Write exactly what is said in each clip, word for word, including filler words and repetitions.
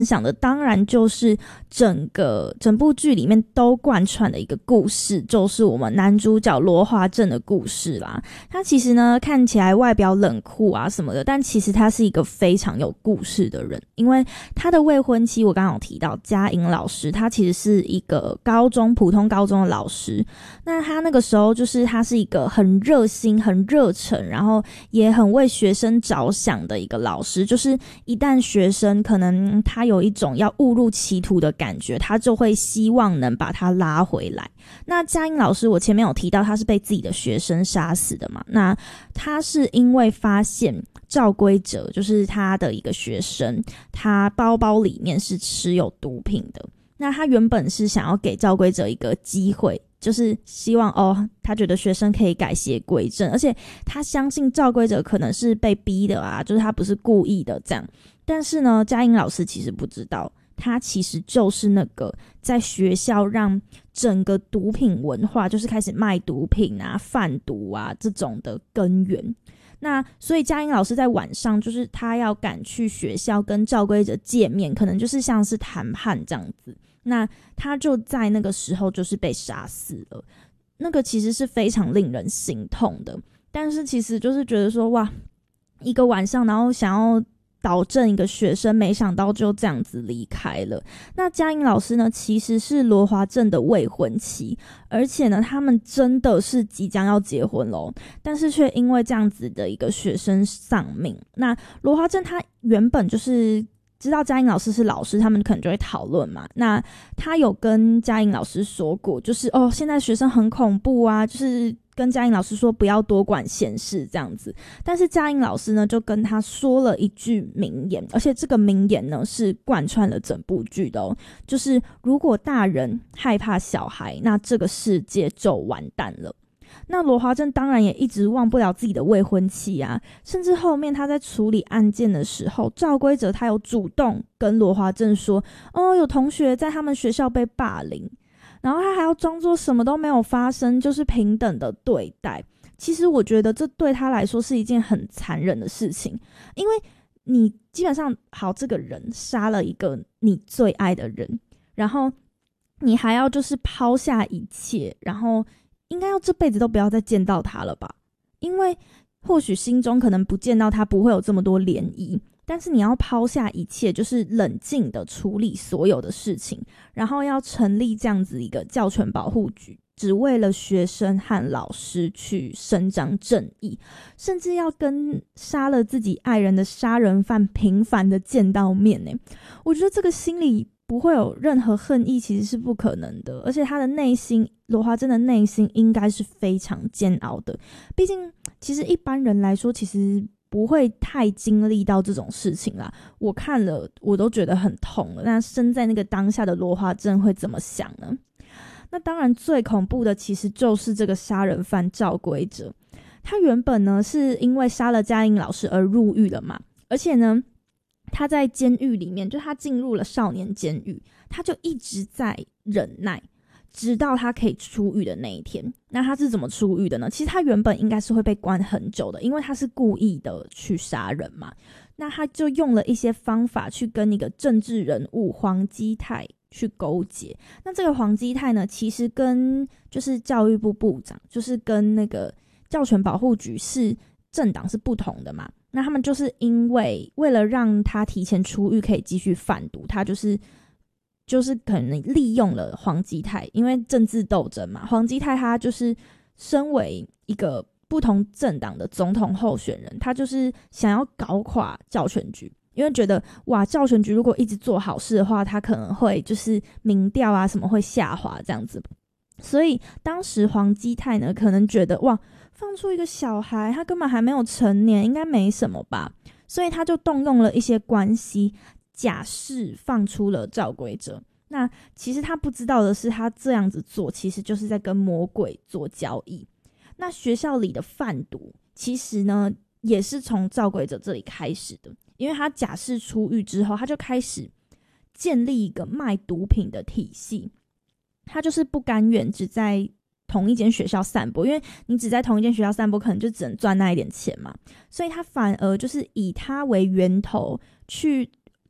享的当然就是整个整部剧里面都贯穿的一个故事，就是我们男主角罗华正的故事啦。他其实呢看起来外表冷酷啊什么的，但其实他是一个非常有故事的人。因为他的未婚妻我刚刚有提到佳颖老师，他其实是一个高中普通高中的老师。那他那个时候就是他是一个很热心很热忱，然后也很为学生着想的一个老师。就是一旦学生可能他有一种要误入歧途的感觉，他就会希望能把他拉回来。那佳颖老师我前面有提到他是被自己的学生杀死的嘛，那他是因为发现赵圭哲就是他的一个学生，他包包里面是持有毒品的。那他原本是想要给赵圭哲一个机会，就是希望哦，他觉得学生可以改邪归正，而且他相信赵圭哲可能是被逼的啊，就是他不是故意的这样。但是呢，佳颖老师其实不知道，他其实就是那个在学校让整个毒品文化，就是开始卖毒品啊、贩毒啊这种的根源。那所以佳颖老师在晚上，就是他要赶去学校跟赵圭哲见面，可能就是像是谈判这样子。那他就在那个时候就是被杀死了，那个其实是非常令人心痛的。但是其实就是觉得说，哇，一个晚上然后想要导正一个学生，没想到就这样子离开了。那佳颖老师呢，其实是罗华正的未婚妻，而且呢他们真的是即将要结婚咯，但是却因为这样子的一个学生丧命。那罗华正他原本就是知道佳颖老师是老师，他们可能就会讨论嘛。那他有跟佳颖老师说过，就是哦，现在学生很恐怖啊，就是跟佳颖老师说不要多管闲事这样子。但是佳颖老师呢，就跟他说了一句名言，而且这个名言呢是贯穿了整部剧的哦，就是如果大人害怕小孩，那这个世界就完蛋了。那罗华正当然也一直忘不了自己的未婚妻啊，甚至后面他在处理案件的时候，赵圭哲他有主动跟罗华正说，哦，有同学在他们学校被霸凌，然后他还要装作什么都没有发生，就是平等的对待。其实我觉得这对他来说是一件很残忍的事情，因为你基本上好，这个人杀了一个你最爱的人，然后你还要就是抛下一切，然后应该要这辈子都不要再见到他了吧。因为或许心中可能不见到他不会有这么多涟漪，但是你要抛下一切，就是冷静的处理所有的事情，然后要成立这样子一个教权保护局，只为了学生和老师去伸张正义，甚至要跟杀了自己爱人的杀人犯频繁的见到面耶。我觉得这个心里不会有任何恨意其实是不可能的，而且他的内心，罗华真的内心应该是非常煎熬的。毕竟其实一般人来说其实不会太经历到这种事情啦，我看了我都觉得很痛了，那身在那个当下的罗华正会怎么想呢？那当然最恐怖的其实就是这个杀人犯赵圭哲，他原本呢是因为杀了佳颖老师而入狱了嘛，而且呢他在监狱里面，就他进入了少年监狱，他就一直在忍耐，直到他可以出狱的那一天。那他是怎么出狱的呢？其实他原本应该是会被关很久的，因为他是故意的去杀人嘛。那他就用了一些方法去跟一个政治人物黄基泰去勾结。那这个黄基泰呢，其实跟就是教育部部长，就是跟那个教权保护局是政党是不同的嘛。那他们就是因为为了让他提前出狱可以继续贩毒，他就是就是可能利用了黄基泰，因为政治斗争嘛，黄基泰他就是身为一个不同政党的总统候选人，他就是想要搞垮教权局，因为觉得哇，教权局如果一直做好事的话，他可能会就是民调啊什么会下滑这样子。所以当时黄基泰呢可能觉得哇，放出一个小孩，他根本还没有成年，应该没什么吧，所以他就动用了一些关系，假释放出了赵圭哲。那其实他不知道的是，他这样子做其实就是在跟魔鬼做交易。那学校里的贩毒其实呢也是从赵圭哲这里开始的，因为他假释出狱之后，他就开始建立一个卖毒品的体系。他就是不甘愿只在同一间学校散播，因为你只在同一间学校散播可能就只能赚那一点钱嘛，所以他反而就是以他为源头去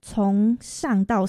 从上到